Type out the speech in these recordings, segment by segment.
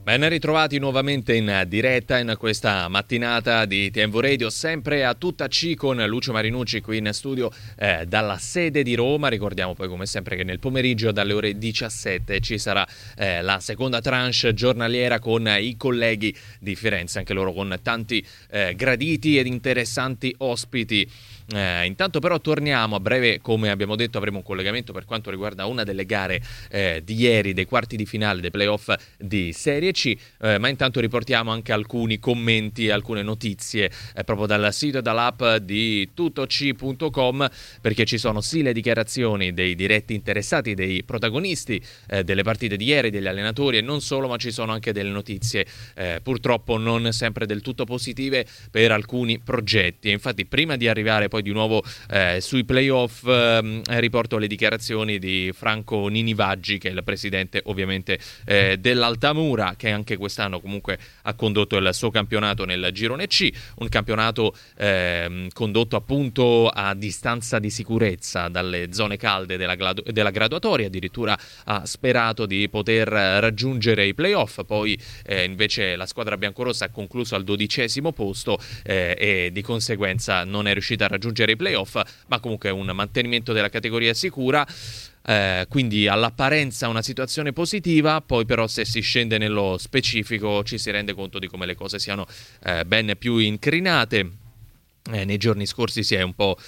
Ben ritrovati nuovamente in diretta in questa mattinata di TMV Radio, sempre a tutta C con Lucio Marinucci qui in studio dalla sede di Roma. Ricordiamo poi come sempre che nel pomeriggio dalle ore 17 ci sarà la seconda tranche giornaliera con i colleghi di Firenze, anche loro con tanti graditi ed interessanti ospiti. Intanto però torniamo a breve, come abbiamo detto avremo un collegamento per quanto riguarda una delle gare di ieri, dei quarti di finale dei playoff di Serie C, ma intanto riportiamo anche alcuni commenti, alcune notizie proprio dal sito e dall'app di tuttoc.com, perché ci sono sì le dichiarazioni dei diretti interessati, dei protagonisti delle partite di ieri, degli allenatori e non solo, ma ci sono anche delle notizie purtroppo non sempre del tutto positive per alcuni progetti. E infatti prima di arrivare poi di nuovo sui playoff riporto le dichiarazioni di Franco Ninivaggi, che è il presidente ovviamente dell'Altamura, che anche quest'anno comunque ha condotto il suo campionato nel girone C, un campionato condotto appunto a distanza di sicurezza dalle zone calde della graduatoria, addirittura ha sperato di poter raggiungere i playoff, poi invece la squadra biancorossa ha concluso al 12° posto e di conseguenza non è riuscita a raggiungere i playoff, ma comunque un mantenimento della categoria sicura. Quindi all'apparenza una situazione positiva, poi però se si scende nello specifico ci si rende conto di come le cose siano ben più incrinate. Nei giorni scorsi si è un po'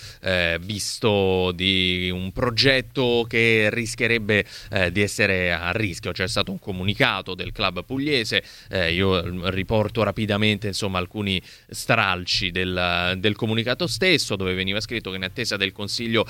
visto di un progetto che rischierebbe di essere a rischio. C'è stato un comunicato del club pugliese, io riporto rapidamente insomma alcuni stralci del comunicato stesso, dove veniva scritto che in attesa del consiglio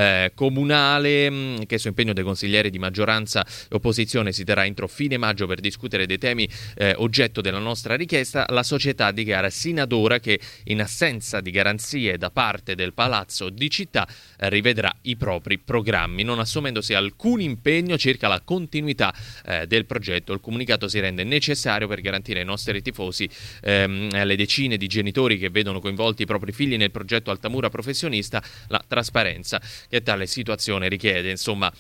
comunale, che su impegno dei consiglieri di maggioranza e opposizione si terrà entro fine maggio per discutere dei temi oggetto della nostra richiesta, la società dichiara sin ad ora che in assenza di garanzie da parte del Palazzo di Città rivedrà i propri programmi, non assumendosi alcun impegno circa la continuità del progetto. Il comunicato si rende necessario per garantire ai nostri tifosi alle decine di genitori che vedono coinvolti i propri figli nel progetto Altamura Professionista la trasparenza che tale situazione richiede. Insomma,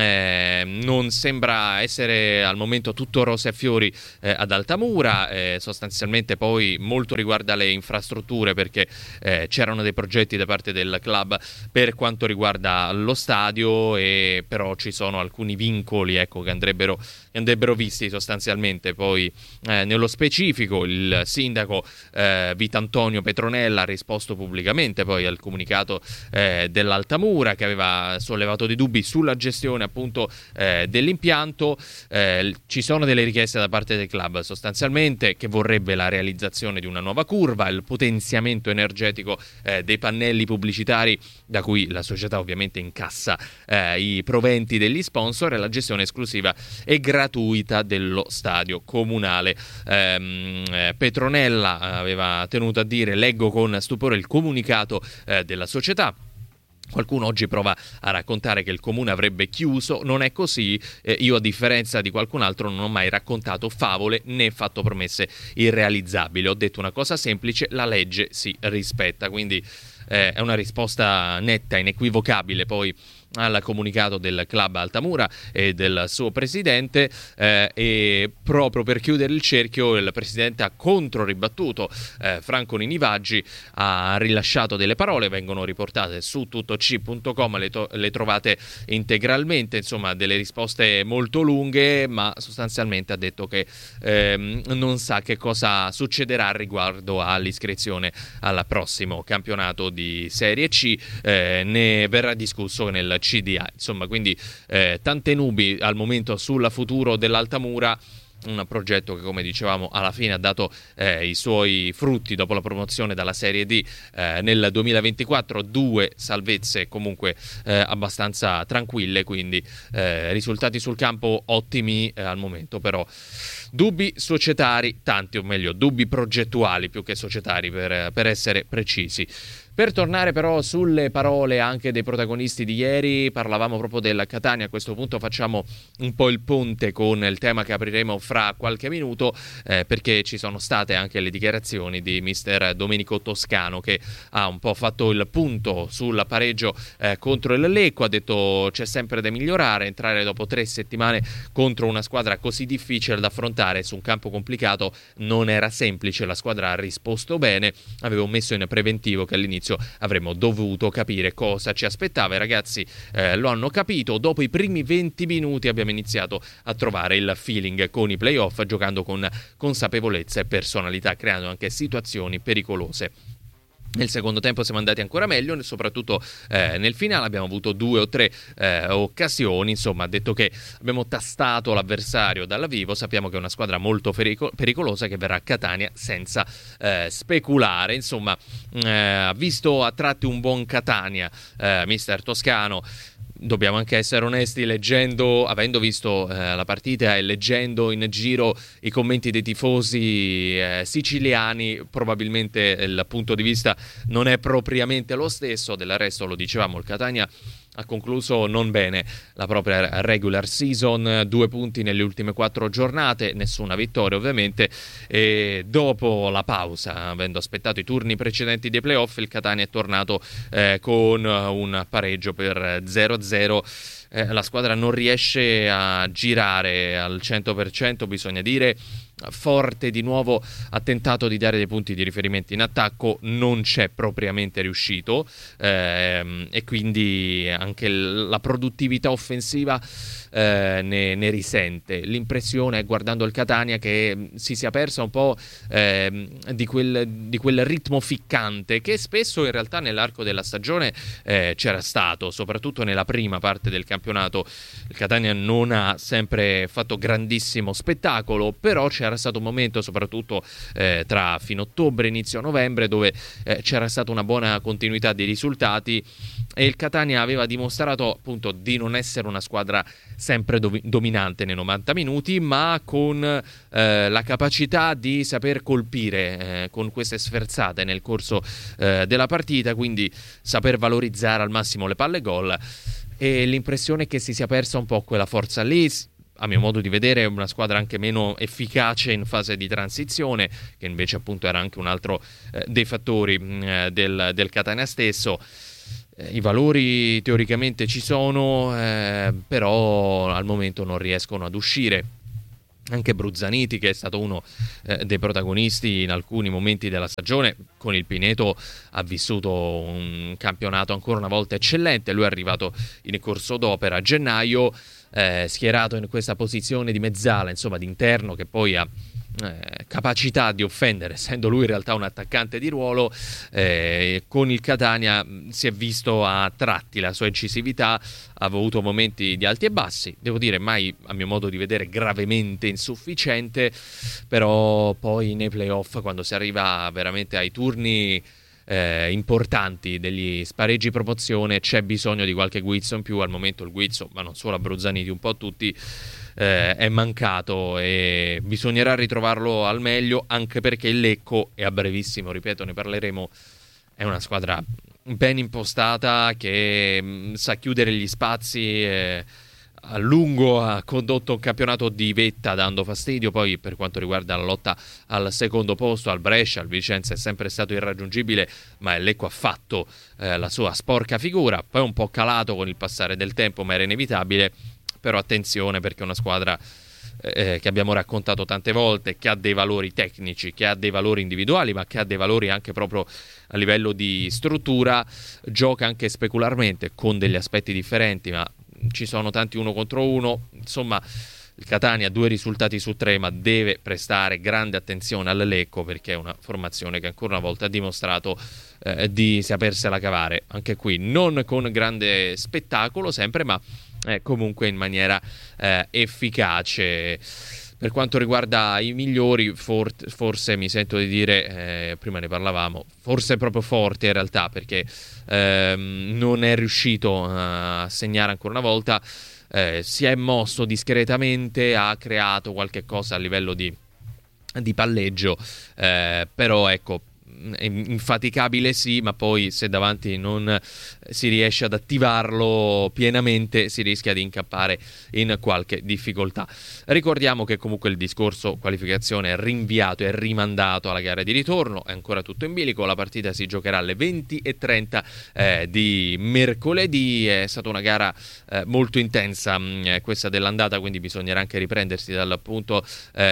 non sembra essere al momento tutto rose e fiori ad Altamura, sostanzialmente poi molto riguarda le infrastrutture, perché c'erano dei progetti da parte del club per quanto riguarda lo stadio, e però ci sono alcuni vincoli, ecco, che andrebbero visti sostanzialmente. Poi nello specifico il sindaco Vitantonio Petronella ha risposto pubblicamente poi al comunicato dell'Altamura, che aveva sollevato dei dubbi sulla gestione appunto dell'impianto. Ci sono delle richieste da parte del club sostanzialmente, che vorrebbe la realizzazione di una nuova curva, il potenziamento energetico dei pannelli pubblicitari da cui la società ovviamente incassa i proventi degli sponsor, e la gestione esclusiva e gratuita dello stadio comunale. Petronella aveva tenuto a dire, leggo con stupore il comunicato della società. Qualcuno oggi prova a raccontare che il comune avrebbe chiuso, non è così. Io, a differenza di qualcun altro, non ho mai raccontato favole né fatto promesse irrealizzabili. Ho detto una cosa semplice: la legge si rispetta. Quindi è una risposta netta, inequivocabile poi al comunicato del club Altamura e del suo presidente, e proprio per chiudere il cerchio il presidente ha controribattuto. Franco Ninivaggi ha rilasciato delle parole, vengono riportate su tuttoc.com, le trovate integralmente, insomma delle risposte molto lunghe, ma sostanzialmente ha detto che non sa che cosa succederà riguardo all'iscrizione al prossimo campionato di Serie C, ne verrà discusso nel CDA. Insomma, quindi tante nubi al momento sul futuro dell'Altamura, un progetto che, come dicevamo, alla fine ha dato i suoi frutti dopo la promozione dalla Serie D nel 2024, 2 salvezze comunque abbastanza tranquille, quindi risultati sul campo ottimi al momento, però dubbi societari tanti, o meglio dubbi progettuali più che societari, per essere precisi. Per tornare però sulle parole anche dei protagonisti di ieri, parlavamo proprio del Catania, a questo punto facciamo un po' il ponte con il tema che apriremo fra qualche minuto, perché ci sono state anche le dichiarazioni di mister Domenico Toscano, che ha un po' fatto il punto sul pareggio contro il Lecco, ha detto c'è sempre da migliorare, entrare dopo 3 settimane contro una squadra così difficile da affrontare su un campo complicato non era semplice, la squadra ha risposto bene, avevo messo in preventivo che all'inizio avremmo dovuto capire cosa ci aspettava. I ragazzi lo hanno capito. Dopo i primi 20 minuti abbiamo iniziato a trovare il feeling con i playoff, giocando con consapevolezza e personalità, creando anche situazioni pericolose. Nel secondo tempo siamo andati ancora meglio, soprattutto nel finale abbiamo avuto 2 o 3 occasioni, insomma ha detto che abbiamo tastato l'avversario dal vivo, sappiamo che è una squadra molto pericolosa che verrà a Catania senza speculare, insomma ha visto a tratti un buon Catania mister Toscano. Dobbiamo anche essere onesti, avendo visto la partita e leggendo in giro i commenti dei tifosi siciliani, probabilmente il punto di vista non è propriamente lo stesso. Del resto, lo dicevamo, il Catania ha concluso non bene la propria regular season, 2 punti nelle ultime 4 giornate, nessuna vittoria ovviamente, e dopo la pausa, avendo aspettato i turni precedenti dei playoff, il Catania è tornato con un pareggio per 0-0. La squadra non riesce a girare al 100%, bisogna dire. Forte di nuovo ha tentato di dare dei punti di riferimento in attacco, non c'è propriamente riuscito, e quindi anche la produttività offensiva ne risente. L'impressione è, guardando il Catania, che si sia persa un po' di quel ritmo ficcante che spesso in realtà nell'arco della stagione c'era stato, soprattutto nella prima parte del campionato. Il Catania non ha sempre fatto grandissimo spettacolo, però c'era stato un momento, soprattutto tra fine ottobre e inizio novembre, dove c'era stata una buona continuità di risultati e il Catania aveva dimostrato appunto di non essere una squadra sempre dominante nei 90 minuti, ma con la capacità di saper colpire con queste sferzate nel corso della partita, quindi saper valorizzare al massimo le palle gol. E l'impressione è che si sia persa un po' quella forza lì. A mio modo di vedere è una squadra anche meno efficace in fase di transizione, che invece appunto era anche un altro dei fattori del Catania stesso. I valori teoricamente ci sono, però al momento non riescono ad uscire. Anche Bruzzaniti, che è stato uno dei protagonisti in alcuni momenti della stagione, con il Pineto ha vissuto un campionato ancora una volta eccellente. Lui è arrivato in corso d'opera a gennaio, schierato in questa posizione di mezzala, insomma di interno, che poi ha capacità di offendere, essendo lui in realtà un attaccante di ruolo. Con il Catania si è visto a tratti la sua incisività, ha avuto momenti di alti e bassi, devo dire mai, a mio modo di vedere, gravemente insufficiente, però poi nei playoff, quando si arriva veramente ai turni importanti degli spareggi promozione, c'è bisogno di qualche guizzo in più. Al momento il guizzo, ma non solo a Bruzzaniti, un po' a tutti, è mancato e bisognerà ritrovarlo al meglio, anche perché il Lecco, e a brevissimo, ripeto, ne parleremo, è una squadra ben impostata che sa chiudere gli spazi, a lungo ha condotto un campionato di vetta dando fastidio. Poi per quanto riguarda la lotta al secondo posto, al Brescia, al Vicenza è sempre stato irraggiungibile, ma il Lecco ha fatto la sua sporca figura, poi un po' calato con il passare del tempo, ma era inevitabile. Però attenzione, perché è una squadra che abbiamo raccontato tante volte, che ha dei valori tecnici, che ha dei valori individuali, ma che ha dei valori anche proprio a livello di struttura. Gioca anche specularmente, con degli aspetti differenti, ma ci sono tanti 1 contro 1. Insomma, il Catania ha 2 risultati su 3, ma deve prestare grande attenzione al Lecco, perché è una formazione che ancora una volta ha dimostrato di sapersela cavare. Anche qui non con grande spettacolo sempre, ma comunque in maniera efficace. Per quanto riguarda i migliori, forse mi sento di dire, prima ne parlavamo, forse proprio Forte in realtà, perché non è riuscito a segnare ancora una volta. Si è mosso discretamente, ha creato qualche cosa a livello di palleggio, però ecco, infaticabile sì, ma poi se davanti non si riesce ad attivarlo pienamente si rischia di incappare in qualche difficoltà. Ricordiamo che comunque il discorso qualificazione è rinviato e rimandato alla gara di ritorno, è ancora tutto in bilico, la partita si giocherà alle 20:30 di mercoledì. È stata una gara molto intensa questa dell'andata, quindi bisognerà anche riprendersi dal punto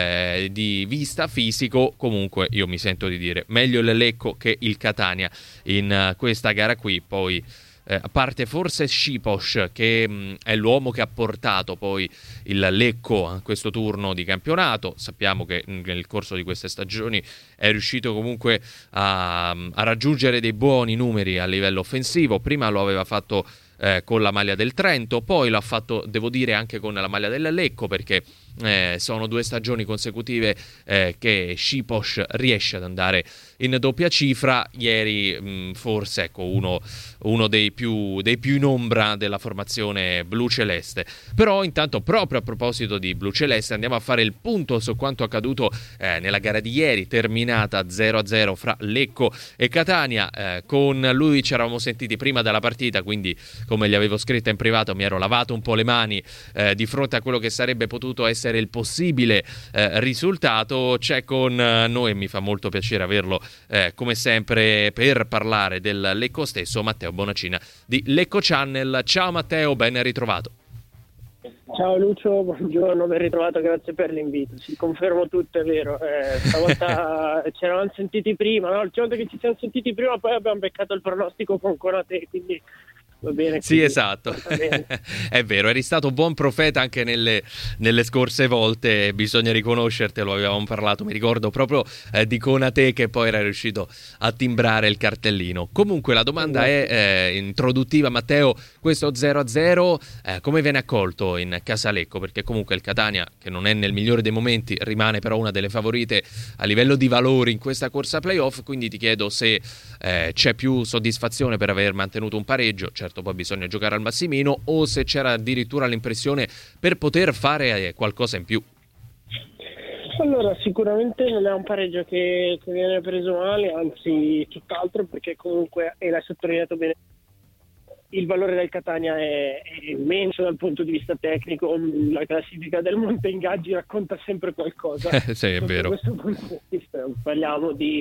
di vista fisico. Comunque io mi sento di dire meglio il Lecco che il Catania in questa gara qui. Poi a parte forse Sipos, che è l'uomo che ha portato poi il Lecco a questo turno di campionato. Sappiamo che nel corso di queste stagioni è riuscito comunque a raggiungere dei buoni numeri a livello offensivo. Prima lo aveva fatto con la maglia del Trento, poi l'ha fatto, devo dire, anche con la maglia del Lecco, perché sono 2 stagioni consecutive che Sipos riesce ad andare in doppia cifra. Ieri forse ecco uno dei più in ombra della formazione blu-celeste. Però intanto, proprio a proposito di blu-celeste, andiamo a fare il punto su quanto accaduto nella gara di ieri, terminata 0-0 fra Lecco e Catania. Con lui ci eravamo sentiti prima della partita, quindi come gli avevo scritto in privato mi ero lavato un po' le mani di fronte a quello che sarebbe potuto essere il possibile risultato. C'è con noi, e mi fa molto piacere averlo come sempre per parlare del Lecco stesso, Matteo Bonacina di Lecco Channel. Ciao Matteo, ben ritrovato. Ciao Lucio, buongiorno, ben ritrovato, grazie per l'invito. Sì, confermo tutto, è vero. Stavolta ci eravamo sentiti prima, no? L'ultima volta che ci siamo sentiti prima, poi abbiamo beccato il pronostico con Conate, quindi va bene. Sì, esatto. È vero, eri stato buon profeta anche nelle scorse volte, bisogna riconoscertelo, avevamo parlato, mi ricordo proprio di Conate, che poi era riuscito a timbrare il cartellino. Comunque la domanda è introduttiva, Matteo, questo 0-0 come viene accolto in casa Lecco? Perché comunque il Catania, che non è nel migliore dei momenti, rimane però una delle favorite a livello di valori in questa corsa playoff, quindi ti chiedo se c'è più soddisfazione per aver mantenuto un pareggio. Certo, poi bisogna giocare al massimino, o se c'era addirittura l'impressione per poter fare qualcosa in più. Allora, sicuramente non è un pareggio che viene preso male, anzi tutt'altro, perché comunque, e l'hai sottolineato bene, il valore del Catania è immenso dal punto di vista tecnico. La classifica del Monte Ingaggi racconta sempre qualcosa. Sì, è vero. Da questo punto di vista parliamo di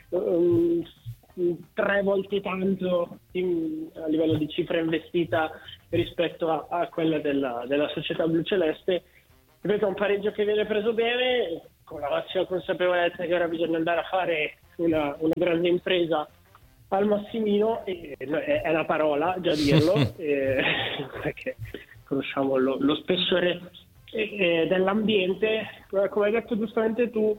3 volte tanto a livello di cifra investita rispetto a quella della società bluceleste. Ripeto, è un pareggio che viene preso bene, con la massima consapevolezza che ora bisogna andare a fare una grande impresa al massimino, è una parola già dirlo, perché conosciamo lo spessore dell'ambiente. Come hai detto giustamente tu,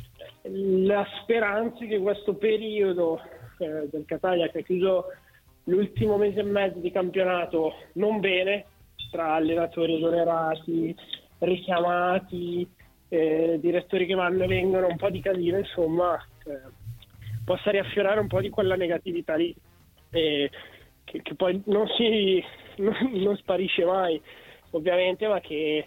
la speranza che questo periodo del Catania, che ha chiuso l'ultimo mese e mezzo di campionato non bene, tra allenatori esonerati, richiamati, direttori che vanno e vengono, un po' di casino, insomma, possa riaffiorare un po' di quella negatività lì, che poi non sparisce mai ovviamente, ma che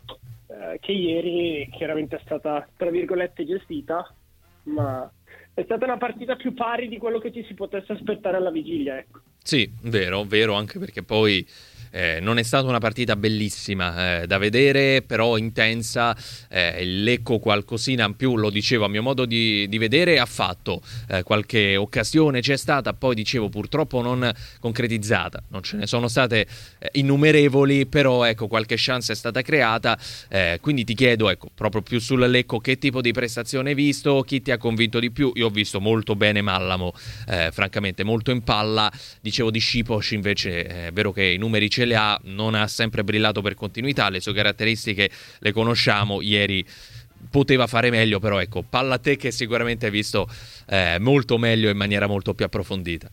ieri chiaramente è stata tra virgolette gestita, ma è stata una partita più pari di quello che ci si potesse aspettare alla vigilia, ecco. Sì, vero, anche perché poi non è stata una partita bellissima da vedere, però intensa. Il Lecco qualcosina in più, lo dicevo, a mio modo di vedere, ha fatto. Qualche occasione c'è stata, poi dicevo purtroppo non concretizzata. Non ce ne sono state innumerevoli, però ecco, qualche chance è stata creata. Quindi ti chiedo, ecco, proprio più sul Lecco, che tipo di prestazione hai visto? Chi ti ha convinto di più? Io ho visto molto bene Mallamo, francamente molto in palla. Dicevo di Sipos, invece è vero che i numeri ce li ha, non ha sempre brillato per continuità, le sue caratteristiche le conosciamo. Ieri poteva fare meglio, però ecco, palla a te che sicuramente hai visto molto meglio in maniera molto più approfondita.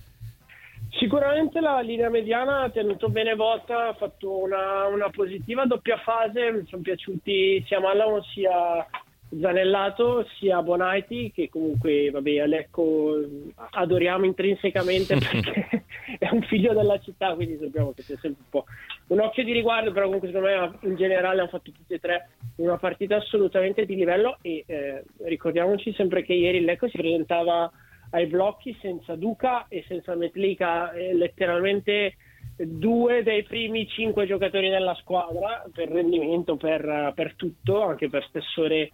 Sicuramente la linea mediana ha tenuto bene botta, ha fatto una positiva doppia fase. Mi sono piaciuti sia Mallamo sia Zanellato sia Bonaiti, che comunque vabbè, a Lecco adoriamo intrinsecamente perché è un figlio della città, quindi sappiamo che c'è sempre un po' un occhio di riguardo, però comunque secondo me in generale hanno fatto tutti e tre una partita assolutamente di livello. E ricordiamoci sempre che ieri il Lecco si presentava ai blocchi senza Duca e senza Metlica, letteralmente 2 dei primi 5 giocatori della squadra per rendimento, per tutto, anche per spessore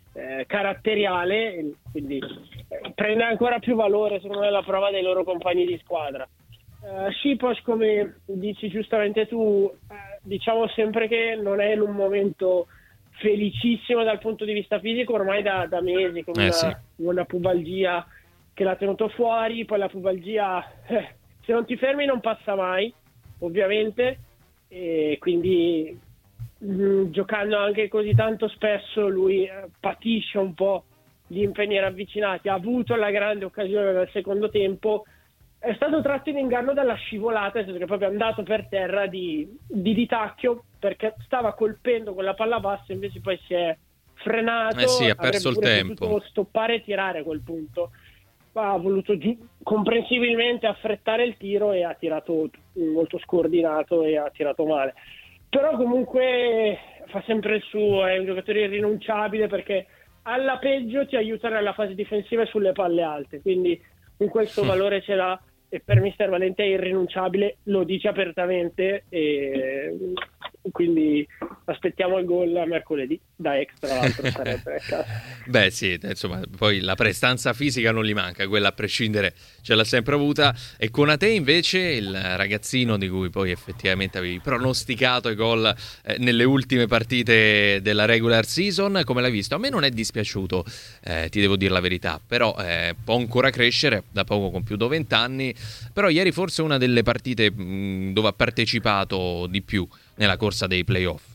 caratteriale, quindi prende ancora più valore secondo me la prova dei loro compagni di squadra. Sipos, come dici giustamente tu, diciamo sempre che non è in un momento felicissimo dal punto di vista fisico ormai da mesi, con una pubalgia che l'ha tenuto fuori. Poi la pubalgia, se non ti fermi non passa mai, ovviamente, e quindi giocando anche così tanto spesso lui patisce un po' gli impegni ravvicinati. Ha avuto la grande occasione nel secondo tempo, è stato tratto in inganno dalla scivolata, nel senso che è proprio andato per terra di ditacchio, perché stava colpendo con la palla bassa, invece poi si è frenato, ha perso il tempo, potuto stoppare e tirare a quel punto, ma ha voluto comprensibilmente affrettare il tiro e ha tirato molto scordinato e ha tirato male. Però comunque fa sempre il suo, è un giocatore irrinunciabile, perché alla peggio ti aiuta nella fase difensiva e sulle palle alte, quindi in questo valore ce l'ha, e per Mister Valente è irrinunciabile, lo dice apertamente, e quindi aspettiamo il gol a mercoledì da extra, l'altro sarebbe Beh sì, insomma, poi la prestanza fisica non gli manca, quella a prescindere ce l'ha sempre avuta. E Konate invece, il ragazzino di cui poi effettivamente avevi pronosticato i gol nelle ultime partite della regular season, come l'hai visto? A me non è dispiaciuto, ti devo dire la verità, però può ancora crescere, da poco compiuto 20 anni, però ieri forse una delle partite dove ha partecipato di più nella corsa dei playoff.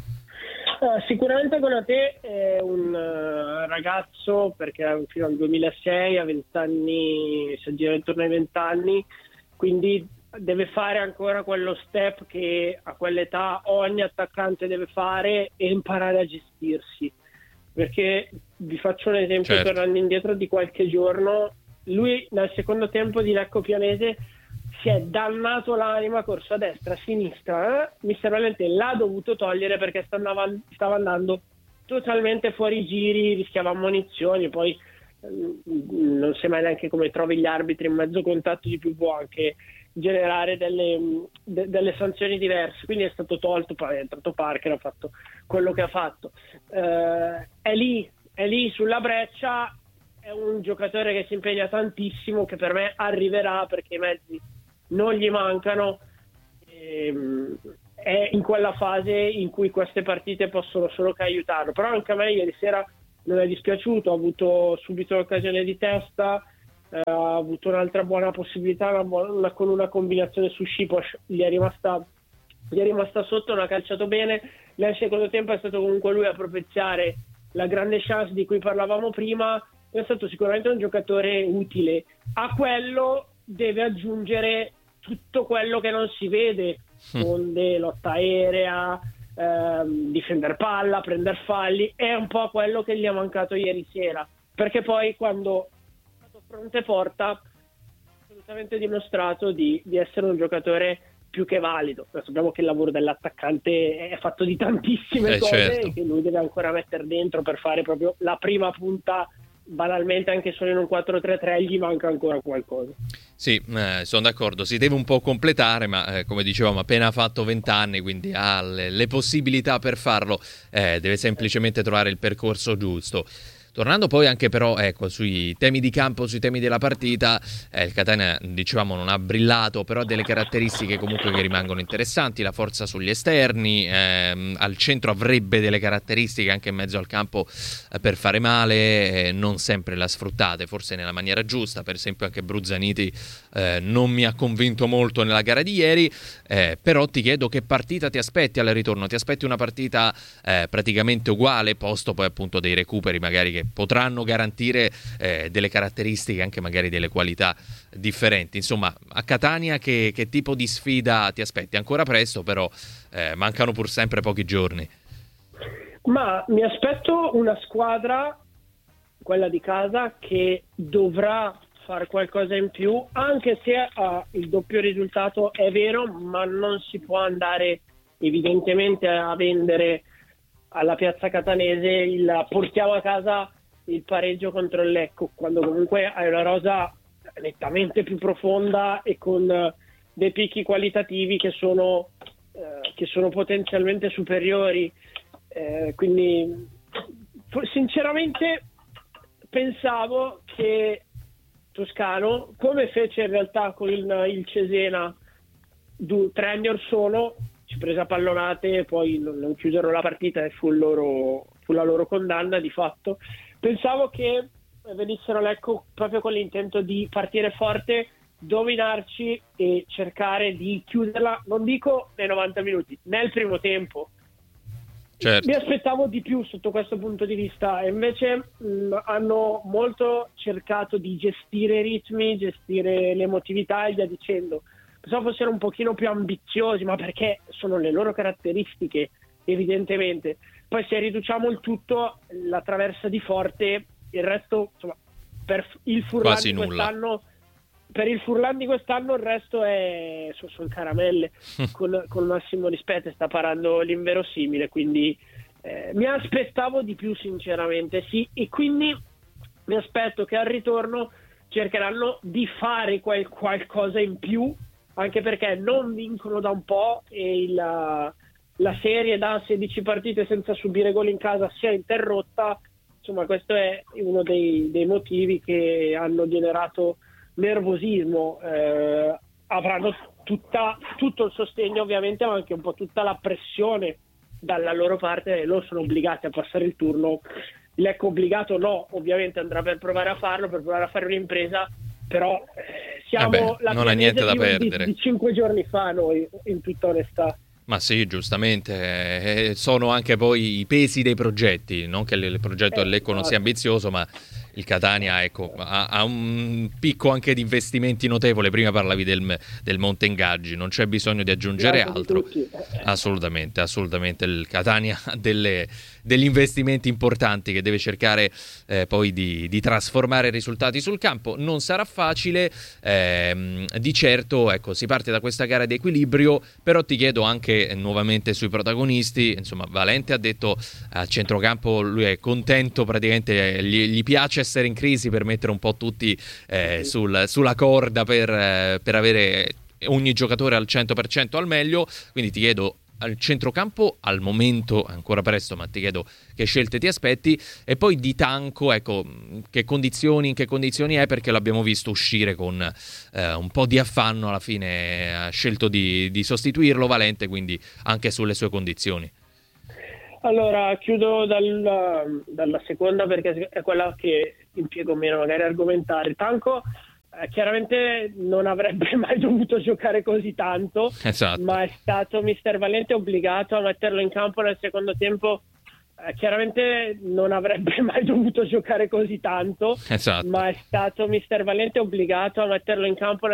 Sicuramente Konate è un ragazzo, perché fino al 2006 a 20 anni si aggira intorno ai 20 anni, quindi deve fare ancora quello step che a quell'età ogni attaccante deve fare e imparare a gestirsi. Perché vi faccio un esempio, certo, tornando indietro di qualche giorno, lui nel secondo tempo di Lecco Pianese si è dannato l'anima, corso a destra, a sinistra, Mister Valente l'ha dovuto togliere perché stava andando totalmente fuori giri, rischiava ammonizioni, poi non sai mai neanche come trovi gli arbitri, in mezzo contatto di più può anche generare delle sanzioni diverse, quindi è stato tolto, poi è entrato Parker, ha fatto quello che ha fatto, è lì sulla breccia, è un giocatore che si impegna tantissimo, che per me arriverà perché i mezzi non gli mancano, è in quella fase in cui queste partite possono solo che aiutarlo. Però anche a me ieri sera non è dispiaciuto, ha avuto subito l'occasione di testa, ha avuto un'altra buona possibilità, con una combinazione su Sipos, gli è rimasta sotto, non ha calciato bene. Nel secondo tempo è stato comunque lui a propiziare la grande chance di cui parlavamo prima, è stato sicuramente un giocatore utile. A quello deve aggiungere tutto quello che non si vede, onde, lotta aerea, difendere palla, prendere falli, è un po' quello che gli è mancato ieri sera, perché poi quando è stato fronte porta ha assolutamente dimostrato di essere un giocatore più che valido. Sappiamo che il lavoro dell'attaccante è fatto di tantissime cose, certo, e che lui deve ancora mettere dentro per fare proprio la prima punta. Banalmente, anche solo in un 4-3-3 gli manca ancora qualcosa. Sì, sono d'accordo, si deve un po' completare, ma come dicevamo, appena ha fatto 20 anni, quindi ha le possibilità per farlo, deve semplicemente trovare il percorso giusto. Tornando poi anche però sui temi di campo, sui temi della partita, il Catania dicevamo non ha brillato, però ha delle caratteristiche comunque che rimangono interessanti, la forza sugli esterni, al centro avrebbe delle caratteristiche anche in mezzo al campo per fare male, non sempre le ha sfruttate, forse nella maniera giusta. Per esempio anche Bruzzaniti non mi ha convinto molto nella gara di ieri, però ti chiedo che partita ti aspetti al ritorno, ti aspetti una partita praticamente uguale, posto poi appunto dei recuperi magari che potranno garantire delle caratteristiche, anche magari delle qualità differenti. Insomma, a Catania che tipo di sfida ti aspetti? Ancora presto, però mancano pur sempre pochi giorni. Ma mi aspetto una squadra, quella di casa, che dovrà fare qualcosa in più, anche se il doppio risultato è vero, ma non si può andare evidentemente a vendere alla piazza catanese portiamo a casa il pareggio contro il Lecco, quando comunque hai una rosa nettamente più profonda e con dei picchi qualitativi che sono potenzialmente superiori. Quindi sinceramente pensavo che Toscano, come fece in realtà con il Cesena 3 anni or sono, ci prese a pallonate e poi non chiusero la partita e fu la loro condanna di fatto. Pensavo che venissero a Lecco proprio con l'intento di partire forte, dominarci e cercare di chiuderla, non dico nei 90 minuti, nel primo tempo. Certo. Mi aspettavo di più sotto questo punto di vista e invece hanno molto cercato di gestire i ritmi, gestire l'emotività e via dicendo. Pensavo fossero un pochino più ambiziosi, ma perché sono le loro caratteristiche, evidentemente. Poi se riduciamo il tutto, la traversa di Forte, il resto, insomma, per il Furlan Quasi di nulla. quest'anno, per il Furlan di quest'anno il resto sono caramelle. Con massimo rispetto, sta parando l'inverosimile, quindi mi aspettavo di più sinceramente, sì, e quindi mi aspetto che al ritorno cercheranno di fare qualcosa in più, anche perché non vincono da un po' e la serie da 16 partite senza subire gol in casa si è interrotta. Insomma, questo è uno dei motivi che hanno generato nervosismo. Avranno tutto il sostegno ovviamente, ma anche un po' tutta la pressione dalla loro parte, e loro sono obbligati a passare il turno. Lecco obbligato no, ovviamente andrà per provare a farlo, per provare a fare un'impresa, però siamo la non ha niente da perdere. di 5 giorni fa noi, in tutta onestà. Ma sì, giustamente, sono anche poi i pesi dei progetti, non che il progetto del Lecco non sia ambizioso, ma il Catania, ecco, ha un picco anche di investimenti notevole. Prima parlavi del Monte Ingaggi, non c'è bisogno di aggiungere altro. Assolutamente, il Catania ha degli investimenti importanti che deve cercare poi di trasformare i risultati sul campo. Non sarà facile, di certo, ecco, si parte da questa gara di equilibrio, però ti chiedo anche nuovamente sui protagonisti. Insomma, Valente ha detto a centrocampo lui è contento, praticamente gli piace essere in crisi per mettere un po' tutti sulla corda per avere ogni giocatore al 100% al meglio. Quindi ti chiedo al centrocampo, al momento ancora presto, ma ti chiedo che scelte ti aspetti, e poi di Tanco, ecco, in che condizioni è, perché l'abbiamo visto uscire con un po' di affanno, alla fine ha scelto di sostituirlo Valente, quindi anche sulle sue condizioni. Allora, chiudo dalla seconda, perché è quella che impiego meno magari a argomentare. Tanco chiaramente non avrebbe mai dovuto giocare così tanto, esatto, ma è stato mister Valente obbligato a metterlo in campo nel secondo tempo. Chiaramente non avrebbe mai dovuto giocare così tanto, esatto, ma è stato mister Valente obbligato a metterlo in campo